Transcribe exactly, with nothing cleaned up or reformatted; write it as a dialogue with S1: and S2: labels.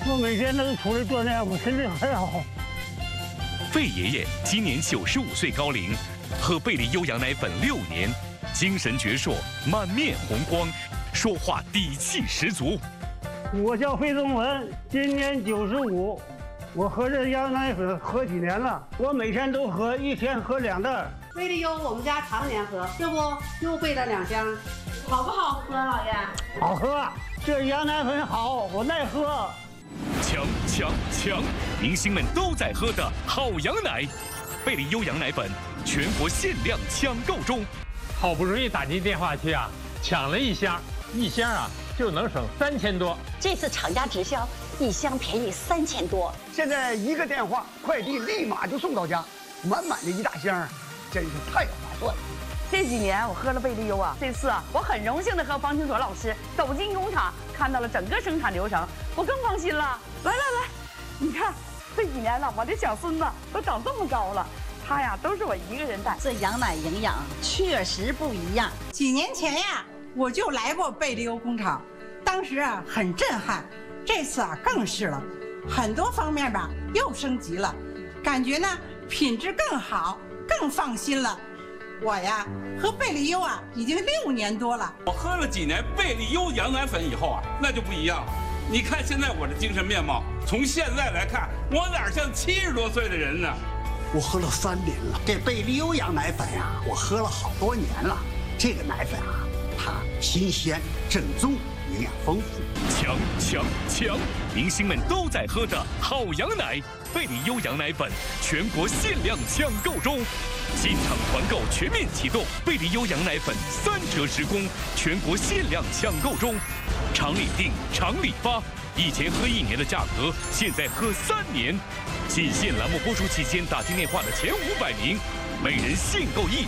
S1: 我每天都出来锻炼，我身体很好。
S2: 费爷爷今年九十五岁高龄，喝贝利优羊奶粉六年，精神矍铄，满面红光，说话底气十足。
S1: 我叫费宗文，今年九十五。我喝这羊奶粉喝几年了，我每天都喝，一天喝两袋。
S3: 贝利优我们家常年喝，这不又备了两箱，好不好喝，老爷？
S1: 好喝，这羊奶粉好，我耐喝。
S2: 强强强！明星们都在喝的好羊奶，贝利优羊奶粉全国限量抢购中。
S4: 好不容易打进电话去啊，抢了一箱，一箱啊就能省三千多。
S5: 这次厂家直销，一箱便宜三千多。
S6: 现在一个电话，快递立马就送到家，满满的一大箱，真是太划算了。
S7: 这几年我喝了贝利优啊，这次啊，我很荣幸的和方清所老师走进工厂，看到了整个生产流程，我更放心了。来来来，你看这几年了，我的小孙子都长这么高了，他呀都是我一个人带。
S5: 这羊奶营养确实不一样。
S8: 几年前呀，我就来过贝利优工厂，当时啊很震撼，这次啊更是了，很多方面吧又升级了，感觉呢品质更好，更放心了。我呀喝贝利优啊已经六年多了，
S9: 我喝了几年贝利优羊奶粉以后啊，那就不一样了。你看现在我的精神面貌，从现在来看，我哪像七十多岁的人呢？
S6: 我喝了三年了，这贝利优羊奶粉呀、啊，我喝了好多年了。这个奶粉啊，它新鲜、正宗，营养丰富。
S2: 强强强！明星们都在喝的好羊奶，贝利优羊奶粉全国限量抢购中。进场团购全面启动，贝利优羊奶粉三折时供，全国限量抢购中。厂里订，厂里发，以前喝一年的价格，现在喝三年。仅限栏目播出期间打进电话的前五百名，每人限购一